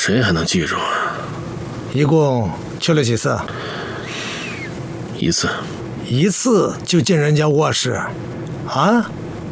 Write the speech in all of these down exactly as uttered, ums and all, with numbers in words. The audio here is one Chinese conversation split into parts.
谁还能记住啊？ 一共去了几次？ 一次。 一次就进人家卧室，啊？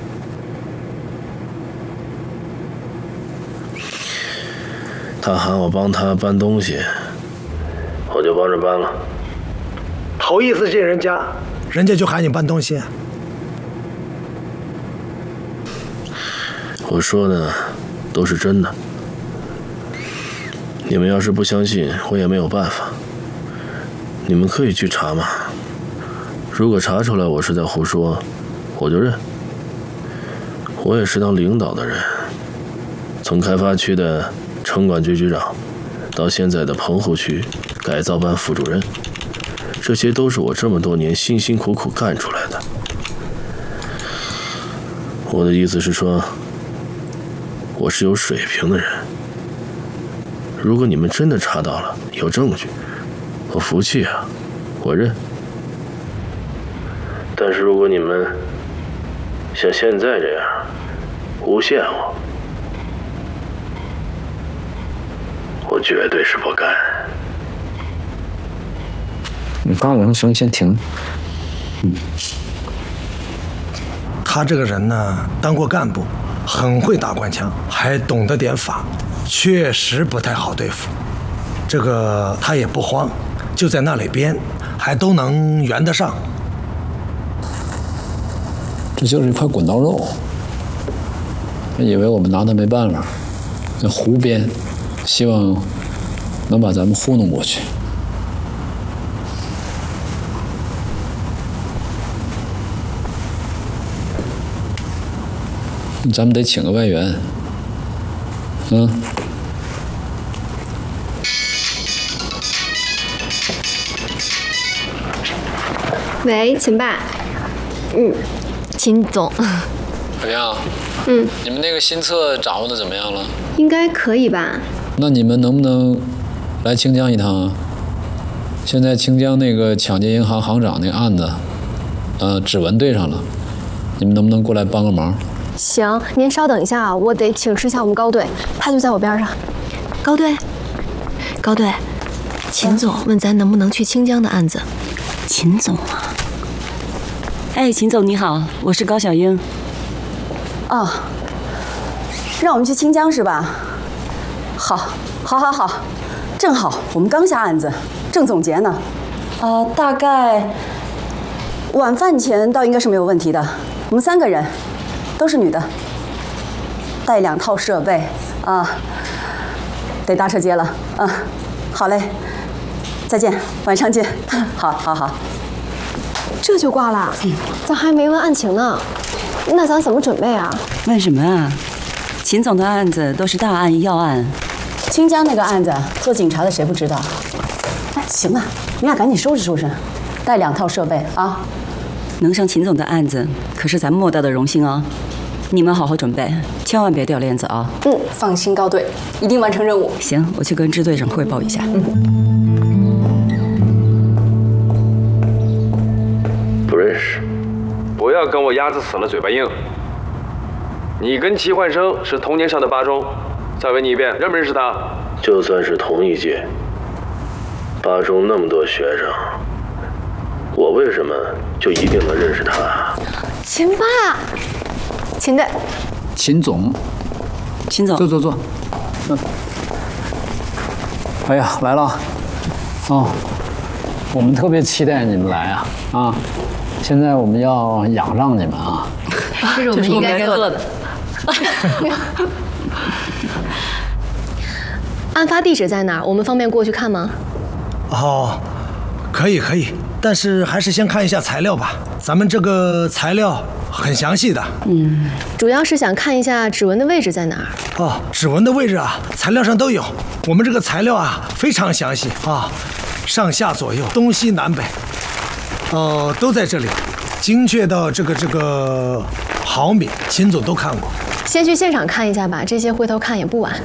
他喊我帮他搬东西，我就帮着搬了。 头一次进人家，人家就喊你搬东西？ 我说的都是真的。你们要是不相信，我也没有办法。你们可以去查嘛。如果查出来我是在胡说，我就认。我也是当领导的人，从开发区的城管局局长，到现在的棚户区改造办副主任，这些都是我这么多年辛辛苦苦干出来的。我的意思是说，我是有水平的人。如果你们真的查到了，有证据，我服气啊，我认。但是如果你们像现在这样诬陷我，我绝对是不干。 你刚有声先停。 嗯。他这个人呢，当过干部，很会打官腔，还懂得点法，确实不太好对付。这个他也不慌，就在那里编，还都能圆得上。 这就是一块滚刀肉，他以为我们拿他没办法，那胡编，希望能把咱们糊弄过去。咱们得请个外援，嗯。 喂，秦爸。嗯。秦总， 怎么样？ 嗯， 你们那个新册掌握的怎么样了？ 应该可以吧？ 那你们能不能来清江一趟啊？现在清江那个抢劫银行行长那个案子，呃，指纹对上了，你们能不能过来帮个忙？ 行，您稍等一下啊，我得请示一下我们高队，他就在我边上。高队，高队，秦总问咱能不能去清江的案子。 秦总啊。哎，秦总你好，我是高小英。 哦，让我们去清江是吧？好，好，好，好，正好我们刚下案子，正总结呢。呃，大概晚饭前倒应该是没有问题的。我们三个人，都是女的，带两套设备啊，得搭车接了。嗯，好嘞，再见，晚上见。好，好，好。 这就挂了，嗯，咱还没问案情呢，那咱怎么准备啊？ 问什么啊？秦总的案子都是大案要案， 清江那个案子，做警察的谁不知道？哎，行了，你俩赶紧收拾收拾，带两套设备啊！ 能上秦总的案子，可是咱莫大的荣幸啊！你们好好准备，千万别掉链子啊！ 嗯，放心，高队，一定完成任务。 行，我去跟支队长汇报一下。 嗯。 不认识，不要跟我鸭子死了嘴巴硬。你跟齐焕生是同年上的八中，再问你一遍，认不认识他？ 就算是同一届，八中那么多学生，我为什么就一定能认识他？ 秦爸，秦队， 秦总， 秦总， 坐坐坐。嗯。哎呀，来了，哦，我们特别期待你们来啊啊！现在我们要仰仗你们啊！ 这是我们应该做的。案发地址在哪儿？我们方便过去看吗？ 哦，可以可以，但是还是先看一下材料吧。咱们这个材料很详细的。 嗯，主要是想看一下指纹的位置在哪儿。 哦，指纹的位置啊，材料上都有。我们这个材料啊，非常详细啊，上下左右、东西南北，呃，都在这里，精确到这个这个毫米，秦总都看过。 先去现场看一下吧，这些回头看也不晚。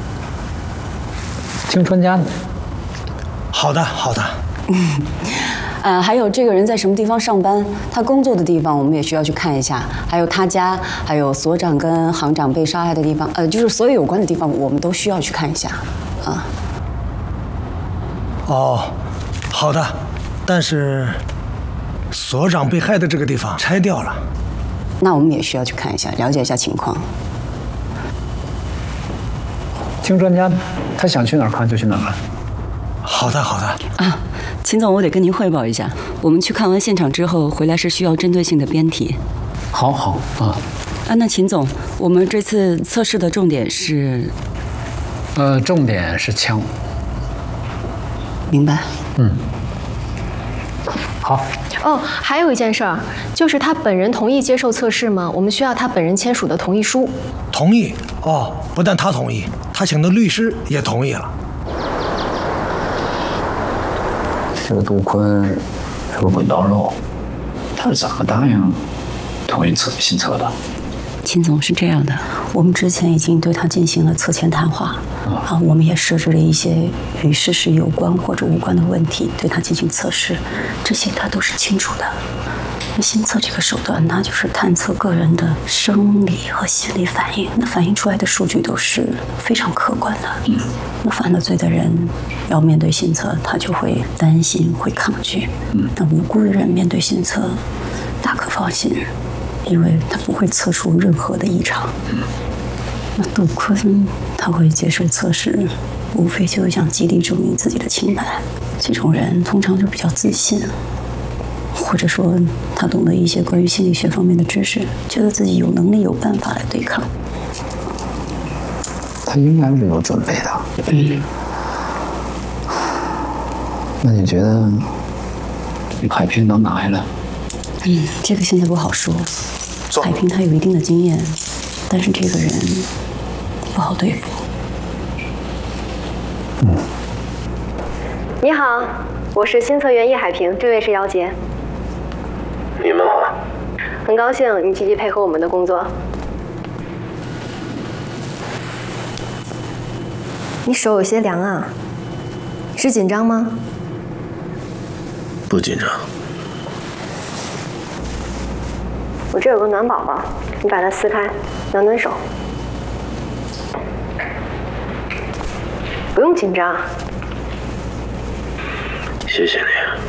听专家的。 好的，好的。 嗯， 呃，还有这个人在什么地方上班，他工作的地方我们也需要去看一下，还有他家，还有所长跟行长被杀害的地方，呃，就是所有有关的地方，我们都需要去看一下，啊。 哦，好的，但是所长被害的这个地方拆掉了， 那我们也需要去看一下，了解一下情况。 听专家，他想去哪儿看就去哪儿看。 好的，好的。 啊，秦总，我得跟您汇报一下，我们去看完现场之后回来是需要针对性的编题。 好好啊。 啊，那秦总，我们这次测试的重点是， 呃，重点是枪。 明白。 嗯。好。 哦，还有一件事儿，就是他本人同意接受测试吗？我们需要他本人签署的同意书。 同意。哦，不但他同意，他请的律师也同意了。 这个杜坤是个滚刀肉，他是怎么答应同意测新测的？ 秦总，是这样的，我们之前已经对他进行了测前谈话，啊，我们也设置了一些与事实有关或者无关的问题，对他进行测试，这些他都是清楚的。新测这个手段，它就是探测个人的生理和心理反应，那反映出来的数据都是非常客观的。嗯，那犯了罪的人要面对新测，他就会担心，会抗拒。嗯，那无辜的人面对新测，大可放心，因为他不会测出任何的异常。嗯，那杜坤他会接受测试，无非就是想极力证明自己的清白。这种人通常就比较自信。或者说，他懂得一些关于心理学方面的知识，觉得自己有能力、有办法来对抗。 他应该是有准备的。 嗯。 那你觉得海平能拿下来？ 嗯，这个现在不好说。海平他有一定的经验，但是这个人不好对付。 嗯。 你好，我是新测员叶海平，这位是姚杰。 你们好， 很高兴你积极配合我们的工作。你手有些凉啊，是紧张吗？ 不紧张。 我这有个暖宝宝，你把它撕开，暖暖手。不用紧张。 谢谢你。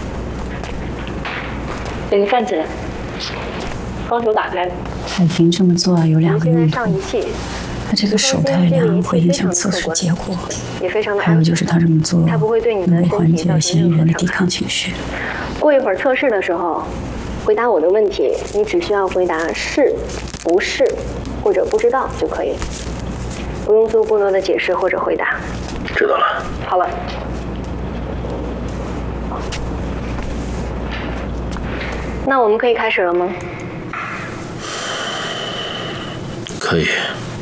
给你站起来，双手打开。 海平这么做有两个用途， 上仪器， 他这个手太凉会影响测试结果， 也非常的还有就是他这么做它不会对你能的够缓解嫌疑人的抵抗情绪。 过一会儿测试的时候，回答我的问题，你只需要回答是、不是或者不知道就可以，不用做过多的解释或者回答。 知道了。 好了。那我们可以开始了吗？ 可以。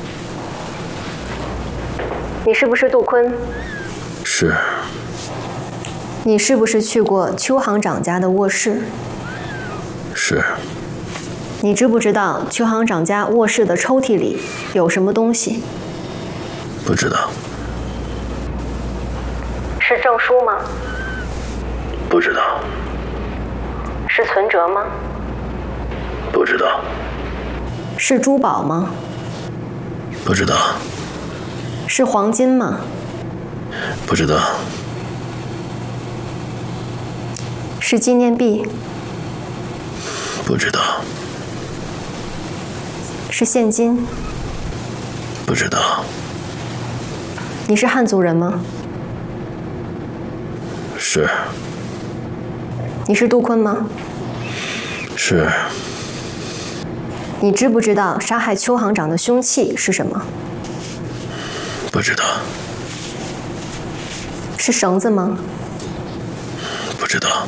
你是不是杜坤？ 是。 你是不是去过邱行长家的卧室？ 是。 你知不知道邱行长家卧室的抽屉里有什么东西？ 不知道。 是证书吗？ 不知道。 是存折吗？ 不知道。 是珠宝吗？ 不知道。 是黄金吗？ 不知道。 是纪念币？ 不知道。 是现金？ 不知道。 你是汉族人吗？ 是。 你是杜坤吗？ 是。 你知不知道杀害邱行长的凶器是什么？ 不知道。 是绳子吗？ 不知道。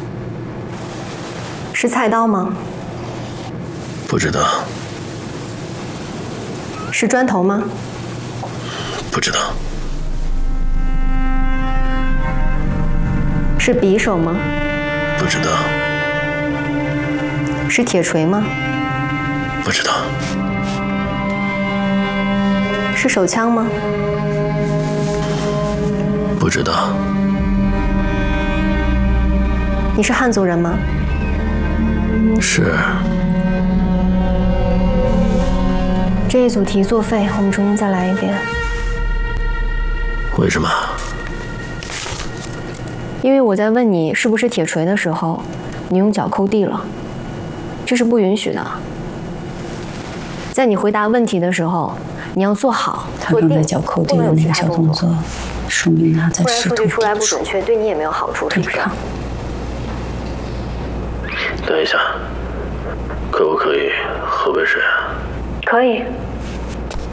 是菜刀吗？ 不知道。 是砖头吗？ 不知道。 是匕首吗？ 不知道。 是铁锤吗？ 不知道。 是手枪吗？ 不知道。 你是汉族人吗？ 是。 这一组题作废，我们重新再来一遍。 为什么？ 因为我在问你是不是铁锤的时候，你用脚抠地了，这是不允许的。在你回答问题的时候，你要做好， 他刚才脚抠地的那个小动作，说明他在试图。 不然数据出来不准确，对你也没有好处，是不是？ 等一下，可不可以喝杯水啊？ 可以。